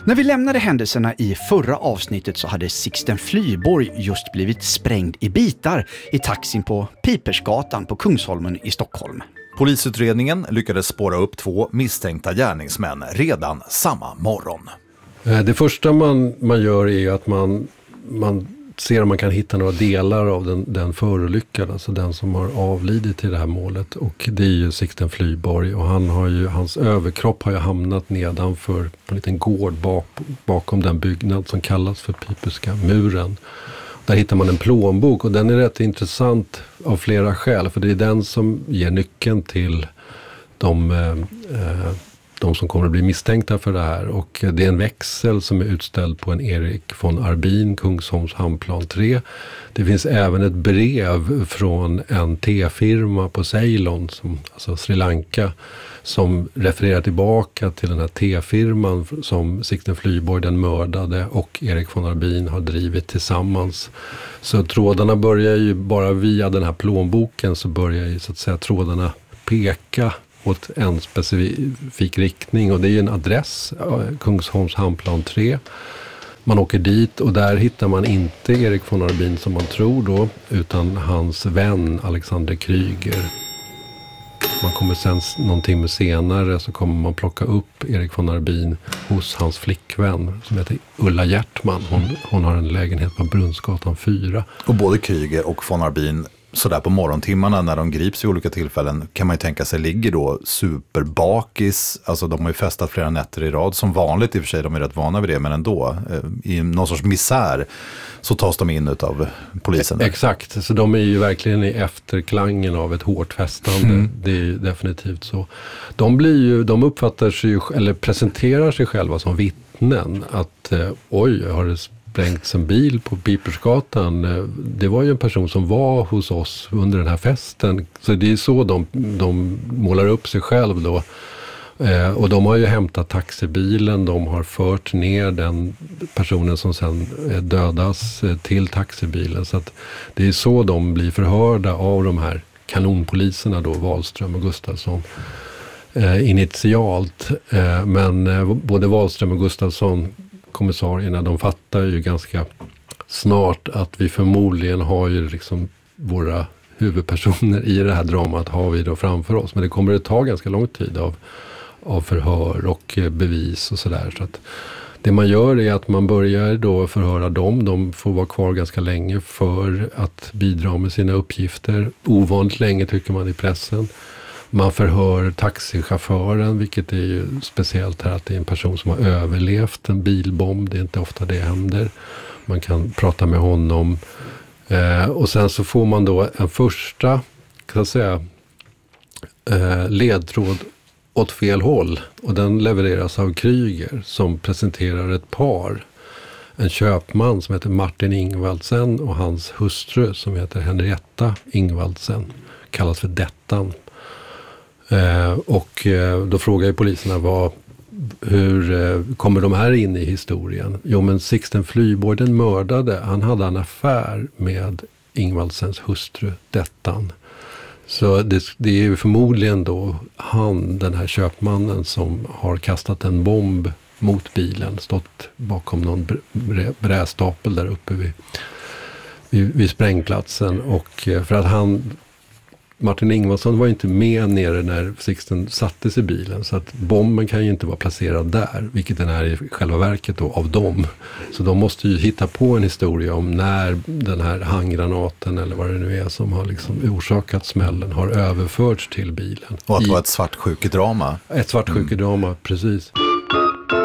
När vi lämnade händelserna i förra avsnittet så hade Sixten Flyborg just blivit sprängd i bitar i taxin på Pipersgatan på Kungsholmen i Stockholm. Polisutredningen lyckades spåra upp 2 misstänkta gärningsmän redan samma morgon. Det första man gör är att man ser om man kan hitta några delar av den förolyckade, alltså den som har avlidit i det här målet. Och det är ju Sixten Flyborg, och hans överkropp har ju hamnat nedanför på en liten gård bakom den byggnad som kallas för Piperska muren. Där hittar man en plånbok, och den är rätt intressant av flera skäl, för det är den som ger nyckeln till de som kommer att bli misstänkta för det här. Och det är en växel som är utställd på en Erik von Arbin, Kungsholms hamnplan 3. Det finns även ett brev från en tefirma på Ceylon, alltså Sri Lanka, som refererar tillbaka till den här tefirman som Sixten Flyborg, den mördade, och Erik von Arbin har drivit tillsammans. Så trådarna börjar ju bara via den här plånboken, så börjar ju så att säga trådarna peka åt en specifik riktning, och det är ju en adress, Kungsholms hamnplan 3. Man åker dit, och där hittar man inte Erik von Arbin som man tror då, utan hans vän Alexander Kryger. Man kommer sen någon timme senare så kommer man plocka upp Erik von Arbin hos hans flickvän som heter Ulla Hjärtman. Hon har en lägenhet på Brunnsgatan 4. Och både Kryger och von Arbin, så där på morgontimmarna när de grips i olika tillfällen, kan man ju tänka sig ligger då superbakis. Alltså de har ju festat flera nätter i rad. Som vanligt i och för sig, de är rätt vana vid det, men ändå. I någon sorts misär så tas de in av polisen. Där. Exakt, så de är ju verkligen i efterklangen av ett hårt festande. Det är ju definitivt så. De uppfattar sig, eller presenterar sig själva som vittnen. Att oj, har det sprängts en bil på Pipersgatan. Det var ju en person som var hos oss under den här festen. Så det är så de målar upp sig själv då. Och de har ju hämtat taxibilen, de har fört ner den personen som sen dödas till taxibilen. Så att det är så de blir förhörda av de här kanonpoliserna då, Wahlström och Gustafsson. Initialt. Men både Wahlström och Gustafsson, kommissarierna, de fattar ju ganska snart att vi förmodligen har ju liksom våra huvudpersoner i det här dramat har vi då framför oss. Men det kommer att ta ganska lång tid av förhör och bevis och sådär. Så att det man gör är att man börjar då förhöra dem. De får vara kvar ganska länge för att bidra med sina uppgifter. Ovanligt länge tycker man i pressen. Man förhör taxichauffören, vilket är ju speciellt här att det är en person som har överlevt en bilbomb. Det är inte ofta det händer. Man kan prata med honom. Och sen så får man då en första, kan jag säga, ledtråd åt fel håll. Och den levereras av Kryger som presenterar ett par. En köpman som heter Martin Ingvaldsen och hans hustru som heter Henrietta Ingvaldsen. Kallas för Dettan. Och då frågar ju poliserna hur kommer de här in i historien? Jo, men Sixten Flyborg, den mördade, han hade en affär med Ingvaldsens hustru Dettan. Så det är ju förmodligen då den här köpmannen som har kastat en bomb mot bilen, stått bakom någon brädstapel där uppe vid sprängplatsen. Och för att Martin Ingvaldsson var inte med nere när Sixten sattes i bilen, så att bomben kan ju inte vara placerad där, vilket den är i själva verket då av dem. Så de måste ju hitta på en historia om när den här handgranaten eller vad det nu är som har liksom orsakat smällen har överförts till bilen. Och att det var ett svartsjukedrama. Ett svartsjukedrama, precis.